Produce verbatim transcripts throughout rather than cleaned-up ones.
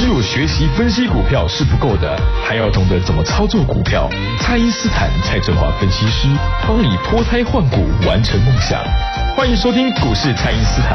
有学习分析股票是不够的，还要懂得怎么操作股票。蔡因斯坦蔡振华分析师帮你脱胎换骨，完成梦想。欢迎收听股市蔡因斯坦。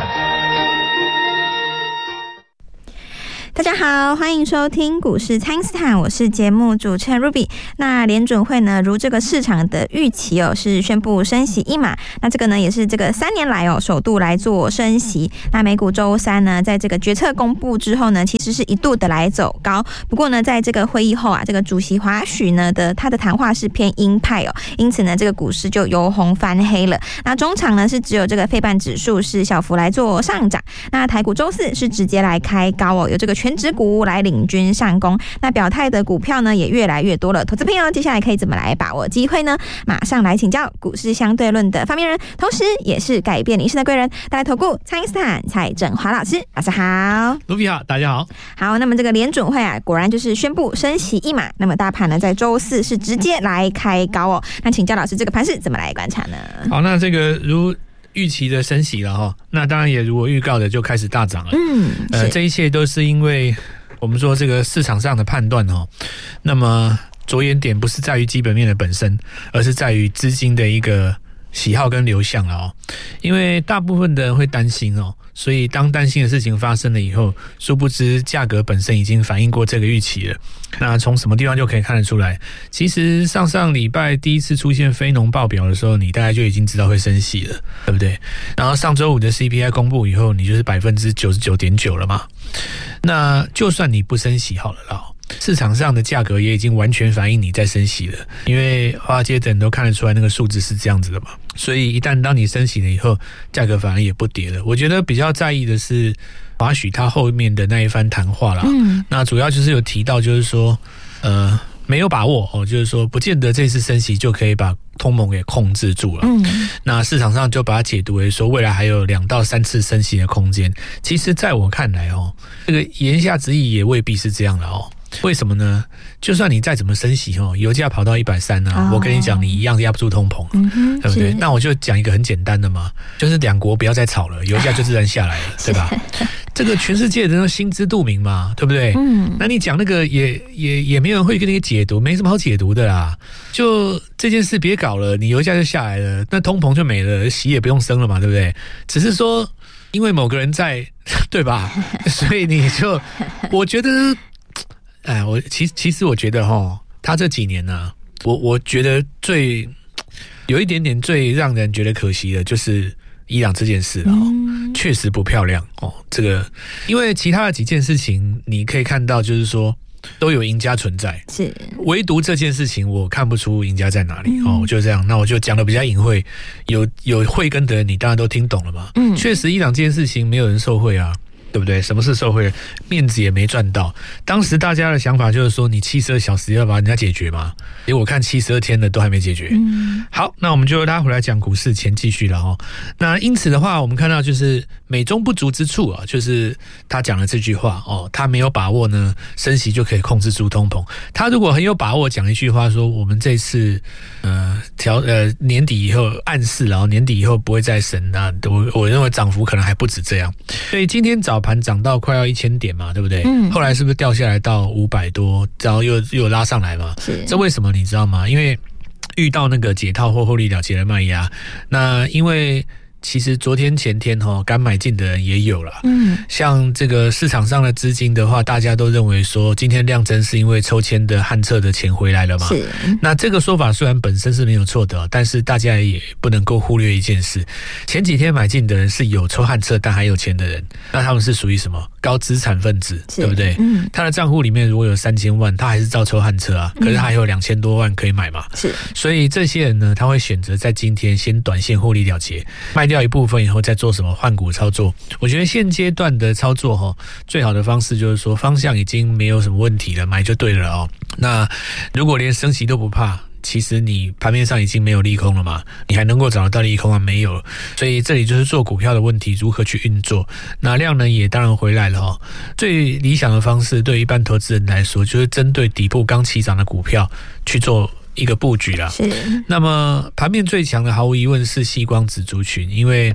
大家好，欢迎收听股市蔡因斯坦，我是节目主持人 Ruby。那联准会呢，如这个市场的预期哦，是宣布升息一码。那这个呢，也是这个三年来哦，首度来做升息。那美股周三呢，在这个决策公布之后呢，其实是一度的来走高。不过呢，在这个会议后啊，这个主席华许呢的他的谈话是偏鹰派哦，因此呢，这个股市就由红翻黑了。那中场呢，是只有这个费半指数是小幅来做上涨。那台股周四是直接来开高哦，有这个全指股来领军上攻，那表态的股票呢也越来越多了。投资朋友接下来可以怎么来把握机会呢？马上来请教股市相对论的发明人，同时也是改变你一生的贵人，带来投顾蔡因斯坦蔡振华老师，老师好。 卢比好，大家好。 好，那么这个联准会啊，果然就是宣布升息一码。那么大盘呢，在周四是直接来开高哦。那请教老师，这个盘势怎么来观察呢？ 好，那这个如预期的升息了哈，那当然也如我预告的就开始大涨了。嗯，呃，这一切都是因为我们说这个市场上的判断哦，那么着眼点不是在于基本面的本身，而是在于资金的一个喜好跟流向了哦。因为大部分的人会担心哦，所以当担心的事情发生了以后，殊不知价格本身已经反映过这个预期了。那从什么地方就可以看得出来？其实上上礼拜第一次出现非农报表的时候，你大概就已经知道会升息了，对不对？然后上周五的 C P I 公布以后，你就是 百分之九十九点九 了嘛。那就算你不升息好了啦，市场上的价格也已经完全反映你在升息了，因为华尔街的人都看得出来那个数字是这样子的嘛。所以一旦当你升息了以后，价格反而也不跌了。我觉得比较在意的是华许他后面的那一番谈话啦，嗯，那主要就是有提到就是说呃没有把握哦，就是说不见得这次升息就可以把通膨给控制住了。嗯，那市场上就把它解读为说未来还有两到三次升息的空间。其实在我看来哦，这个言下之意也未必是这样了哦。为什么呢？就算你再怎么升息哦，油价跑到一百三十啊，我跟你讲，你一样压不住通膨，嗯，对不对？那我就讲一个很简单的嘛，就是两国不要再吵了，油价就自然下来了，对吧？这个全世界人都心知肚明嘛，对不对？嗯，那你讲那个也也也没有人会跟你解读，没什么好解读的啦。就这件事别搞了，你油价就下来了，那通膨就没了，息也不用升了嘛，对不对？只是说因为某个人在，对吧？所以你就，我觉得。哎，我其其实我觉得哈，他这几年呢、啊，我我觉得最有一点点最让人觉得可惜的，就是伊朗这件事了、哦，确、嗯、实不漂亮哦。这个，因为其他的几件事情，你可以看到，就是说都有赢家存在，是唯独这件事情，我看不出赢家在哪里、嗯、哦。就这样，那我就讲的比较隐晦，有有慧根的人，你当然都听懂了嘛。嗯，确实伊朗这件事情没有人受贿啊。对不对？什么是受贿？面子也没赚到。当时大家的想法就是说，你七十二小时要把人家解决嘛。结果我看七十二天了都还没解决。嗯，好，那我们就拉回来讲股市前继续了哦。那因此的话，我们看到就是美中不足之处啊，就是他讲了这句话哦，他没有把握呢，升息就可以控制住通膨。他如果很有把握讲一句话说，我们这次呃调呃年底以后暗示，然后年底以后不会再升，那我我认为涨幅可能还不止这样。所以今天早盘涨到快要一千点嘛，对不对？嗯。后来是不是掉下来到五百多，然后又又拉上来嘛？是。这为什么你知道吗？因为遇到那个解套或获利了结的卖压，那因为。其实昨天前天齁敢买进的人也有了，嗯，像这个市场上的资金的话，大家都认为说今天量增是因为抽签的汉测的钱回来了嘛，是。那这个说法虽然本身是没有错的，但是大家也不能够忽略一件事，前几天买进的人是有抽汉测但还有钱的人，那他们是属于什么高资产分子，对不对？嗯，他的账户里面如果有三千万，他还是照抽汉测啊，可是他还有两千多万可以买嘛，是。所以这些人呢，他会选择在今天先短线获利了结，卖掉掉一部分以后再做什么换股操作。我觉得现阶段的操作齁，最好的方式就是说方向已经没有什么问题了，买就对了哦。那如果连升息都不怕，其实你盘面上已经没有利空了嘛，你还能够找得到利空吗？没有。所以这里就是做股票的问题，如何去运作。那量呢也当然回来了齁。最理想的方式对一般投资人来说，就是针对底部刚起涨的股票去做一个布局啦。是。那么盘面最强的毫无疑问是矽光子族群，因为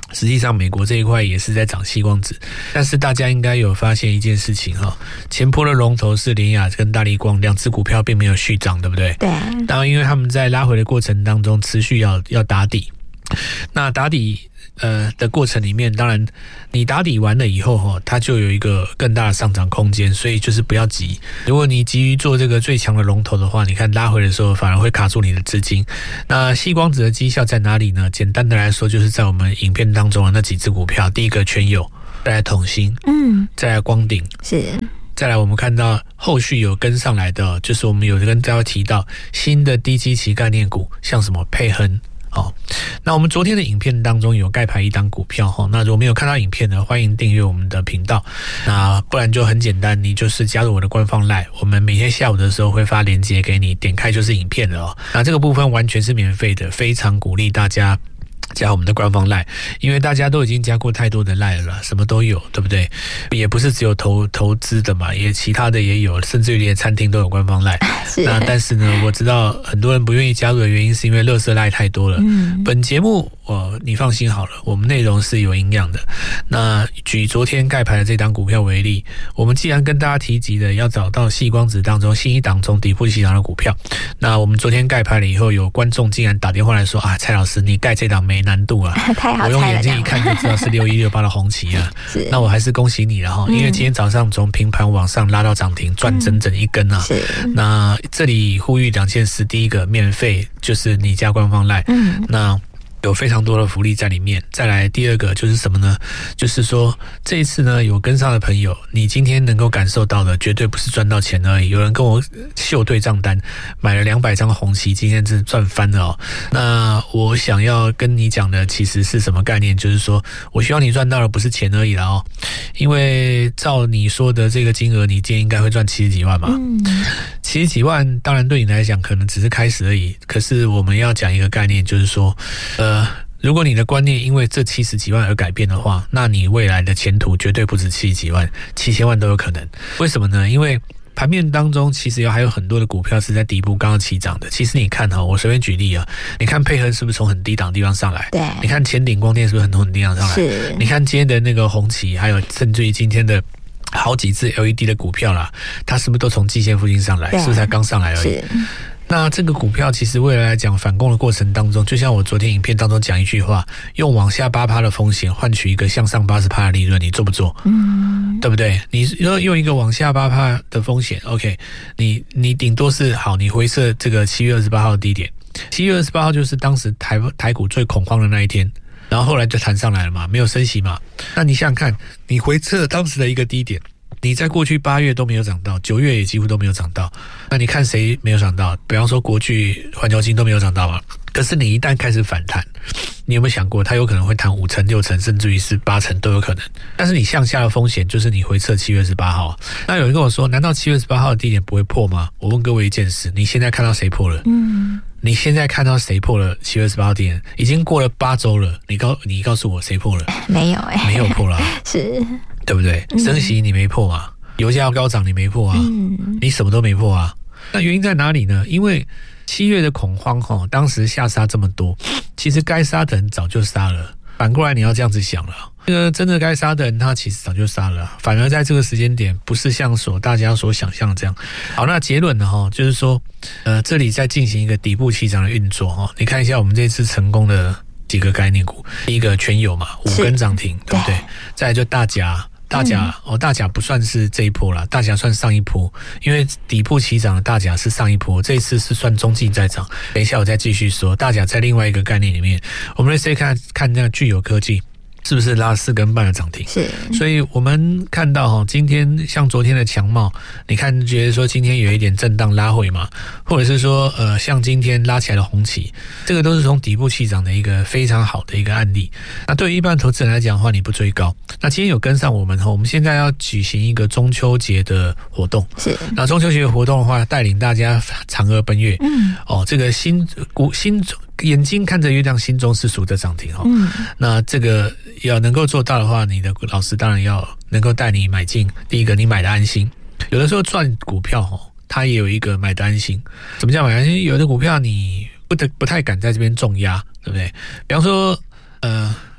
实际上美国这一块也是在涨矽光子，但是大家应该有发现一件事情哈，前波的龙头是联亚跟大立光两只股票并没有续涨，对不对？ 对。 当然因为他们在拉回的过程当中持续要要打底，那打底呃的过程里面，当然你打底完了以后哈，它就有一个更大的上涨空间，所以就是不要急。如果你急于做这个最强的龙头的话，你看拉回的时候反而会卡住你的资金。那矽光子的绩效在哪里呢？简单的来说，就是在我们影片当中的那几只股票，第一个全友，再来统芯，嗯，再来光鼎， 是。 再来我们看到后续有跟上来的，就是我们有跟大家提到新的低基期概念股，像什么沛亨。哦，那我们昨天的影片当中有盖牌一档股票哈，那如果没有看到影片的，欢迎订阅我们的频道，那不然就很简单，你就是加入我的官方 LINE， 我们每天下午的时候会发链接给你，点开就是影片了哦。那这个部分完全是免费的，非常鼓励大家加我们的官方 LINE， 因为大家都已经加过太多的 LINE 了，什么都有，对不对？也不是只有投投资的嘛，也其他的也有，甚至于连餐厅都有官方 LINE。那但是呢，我知道很多人不愿意加入的原因是因为垃圾 LINE 太多了。嗯，本节目哦，你放心好了，我们内容是有营养的。那举昨天盖牌的这档股票为例，我们既然跟大家提及的要找到矽光子当中新一档中底部起涨的股票，那我们昨天盖牌了以后，有观众竟然打电话来说啊，蔡老师，你盖这档没难度啊， 太好猜了， 我用眼睛一看就知道是六一六八的红旗啊。那我还是恭喜你了哈，因为今天早上从平盘往上拉到涨停，赚整整一根啊。是。那这里呼吁两件事，第一个免费就是你加官方 LINE， 嗯，那有非常多的福利在里面。再来第二个就是什么呢？就是说这一次呢，有跟上的朋友，你今天能够感受到的绝对不是赚到钱而已。有人跟我秀对账单，买了两百张红旗，今天真是赚翻了哦。那我想要跟你讲的其实是什么概念？就是说我希望你赚到的不是钱而已啦哦，因为照你说的这个金额，你今天应该会赚七十几万嘛。嗯，七十几万当然对你来讲可能只是开始而已，可是我们要讲一个概念，就是说呃如果你的观念因为这七十几万而改变的话，那你未来的前途绝对不止七十几万，七千万都有可能。为什么呢？因为盘面当中其实有还有很多的股票是在底部刚刚起涨的。其实你看哈，我随便举例啊，你看沛亨是不是从很低档的地方上来？对。你看前鼎光电是不是很多很低档上来？是。你看今天的那个红旗，还有甚至于今天的好几只 L E D 的股票啦，它是不是都从季线附近上来？是不是才刚上来而已？是。那这个股票其实未来来讲反攻的过程当中，就像我昨天影片当中讲一句话，用往下 百分之八 的风险换取一个向上 百分之八十 的利润，你做不做？嗯，对不对？你要用一个往下 百分之八 的风险 OK， 你你顶多是好，你回测这个七月二十八号的低点，七月二十八号就是当时台台股最恐慌的那一天，然后后来就弹上来了嘛，没有升息嘛。那你想想看，你回测当时的一个低点，你在过去八月都没有涨到，九月也几乎都没有涨到，那你看谁没有涨到？比方说国巨、环球金都没有涨到嘛。可是你一旦开始反弹，你有没有想过它有可能会弹五成、六成，甚至于是八成都有可能？但是你向下的风险就是你回测七月十八号。那有人跟我说，难道七月十八号的低点不会破吗？我问各位一件事，你现在看到谁破了？嗯，你现在看到谁破了七月十八号低点？已经过了八周了，你告你告诉我谁破了？ 没有哎、欸， 没有破了、啊， 是。 对不对？升息你没破啊，油价高涨你没破啊，嗯、你什么都没破啊。那原因在哪里呢？因为七月的恐慌哈，当时下杀这么多，其实该杀的人早就杀了。反过来你要这样子想了，这个真的该杀的人他其实早就杀了，反而在这个时间点不是像所大家所想象的这样。好，那结论呢哈，就是说，呃，这里在进行一个底部起涨的运作哈。你看一下我们这次成功的几个概念股，第一个全友嘛，五根涨停，对不对？再来就大甲。大甲、嗯、哦，大甲不算是这一波啦，大甲算上一波，因为底部起涨的大甲是上一波，这一次是算中继在涨。等一下我再继续说，大甲在另外一个概念里面，我们来看看那个具有科技。是不是拉四根半的涨停？是，所以我们看到哈，今天像昨天的强茂，你看觉得说今天有一点震荡拉回嘛，或者是说呃，像今天拉起来的红旗，这个都是从底部起涨的一个非常好的一个案例。那对于一般投资人来讲的话，你不追高，那今天有跟上我们哈，我们现在要举行一个中秋节的活动，是，那中秋节的活动的话，带领大家嫦娥奔月，嗯，哦，这个新股新。眼睛看着月亮，心中是数着涨停哈。嗯，那这个要能够做到的话，你的老师当然要能够带你买进。第一个，你买的安心。有的时候赚股票哈，它也有一个买的安心。什么叫买的安心？有的股票你不得不太敢在这边重压，对不对？比方说，呃，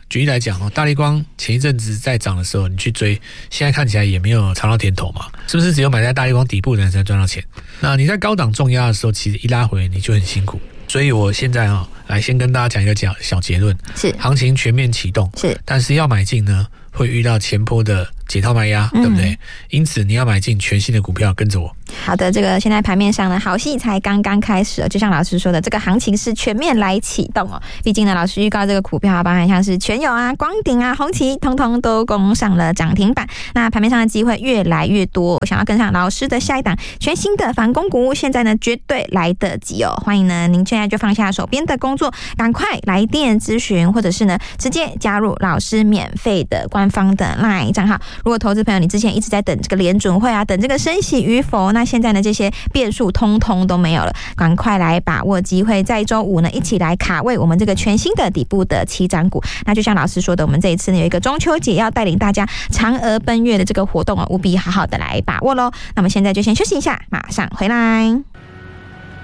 举例来讲哦，大立光前一阵子在涨的时候，你去追，现在看起来也没有尝到甜头嘛，是不是？只有买在大立光底部的人才赚到钱？那你在高档重压的时候，其实一拉回你就很辛苦。所以我现在啊，来先跟大家讲一个小小结论：是行情全面启动，是，但是要买进呢，会遇到前波的解套卖压，嗯、对不对？因此你要买进全新的股票，跟着我。 好的，这个现在盘面上呢，好戏才刚刚开始，就像老师说的，这个行情是全面来启动哦。毕竟呢，老师预告这个股票，包含像是全友啊、光鼎啊、宏奇，通通都攻上了涨停板。那盘面上的机会越来越多，想要跟上老师的下一档全新的反攻股，现在呢绝对来得及哦。欢迎呢，您现在就放下手边的工作，赶快来电咨询，或者是呢直接加入老师免费的官方的 LINE 账号。如果投资朋友你之前一直在等这个联准会啊，等这个升息与否，那现在呢这些变数通通都没有了，赶快来把握机会，在周五呢一起来卡位我们这个全新的底部的起涨股。那就像老师说的，我们这一次呢有一个中秋节要带领大家嫦娥奔月的这个活动啊，务必好好的来把握咯。那么现在就先休息一下，马上回来。